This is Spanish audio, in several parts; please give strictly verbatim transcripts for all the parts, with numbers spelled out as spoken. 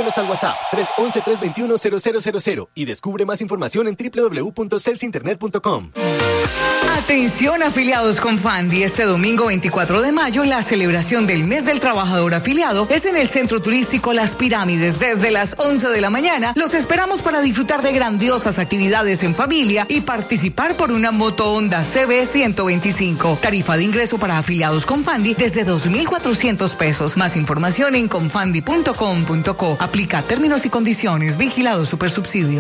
Escríbenos al WhatsApp tres once, tres veintiuno, cero cero cero cero y descubre más información en doble u doble u doble u punto celsinternet punto com. Atención afiliados con Fandi, este domingo veinticuatro de mayo la celebración del mes del trabajador afiliado es en el Centro Turístico Las Pirámides desde las once de la mañana. Los esperamos para disfrutar de grandiosas actividades en familia y participar por una moto Honda C B ciento veinticinco. Tarifa de ingreso para afiliados con Fandi desde dos mil cuatrocientos pesos. Más información en confandi punto com punto co. Aplica términos y condiciones. Vigilado Supersubsidio.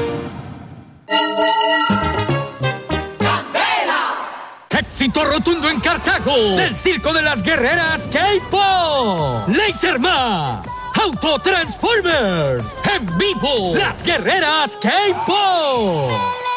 Éxito rotundo en Cartago. El Circo de las Guerreras K-Pop. Laserma. Autotransformers. En vivo. Las Guerreras K-Pop.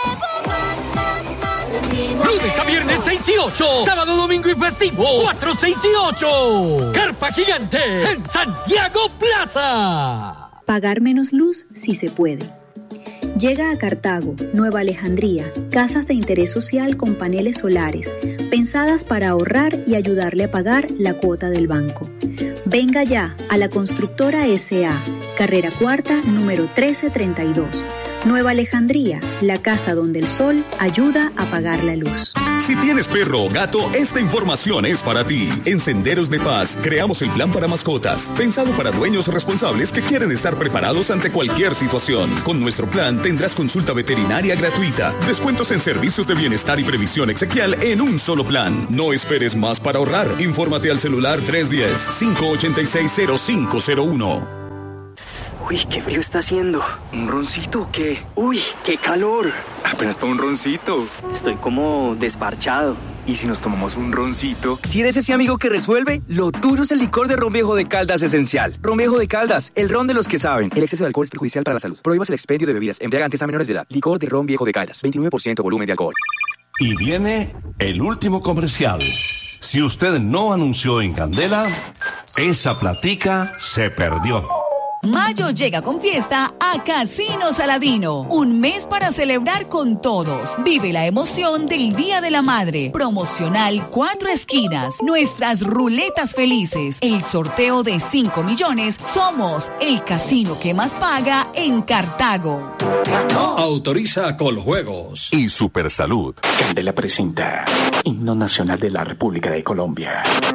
Lunes a viernes seis y ocho. Sábado, domingo y festivo cuatro, seis y ocho. Carpa Gigante en Santiago Plaza. Pagar menos luz si se puede. Llega a Cartago, Nueva Alejandría, casas de interés social con paneles solares, pensadas para ahorrar y ayudarle a pagar la cuota del banco. Venga ya a la Constructora S A, carrera cuarta, número trece treinta y dos. Nueva Alejandría, la casa donde el sol ayuda a pagar la luz. Si tienes perro o gato, esta información es para ti. En Senderos de Paz creamos el plan para mascotas, pensado para dueños responsables que quieren estar preparados ante cualquier situación. Con nuestro plan tendrás consulta veterinaria gratuita, descuentos en servicios de bienestar y previsión exequial en un solo plan. No esperes más para ahorrar. Infórmate al celular tres uno cero, cinco ocho seis, cero cinco cero uno. Uy, qué frío está haciendo. ¿Un roncito o qué? Uy, qué calor. Apenas para un roncito. Estoy como desparchado. ¿Y si nos tomamos un roncito? Si eres ese amigo que resuelve, lo tuyo es el licor de Ron Viejo de Caldas Esencial. Ron Viejo de Caldas, el ron de los que saben. El exceso de alcohol es perjudicial para la salud. Prohíbas el expendio de bebidas embriagantes a menores de edad. Licor de Ron Viejo de Caldas, veintinueve por ciento volumen de alcohol. Y viene el último comercial. Si usted no anunció en Candela, esa platica se perdió. Mayo llega con fiesta a Casino Saladino. Un mes para celebrar con todos. Vive la emoción del Día de la Madre. Promocional Cuatro Esquinas. Nuestras ruletas felices. El sorteo de cinco millones. Somos el casino que más paga en Cartago. Autoriza Coljuegos y Supersalud. Candela presenta Himno Nacional de la República de Colombia.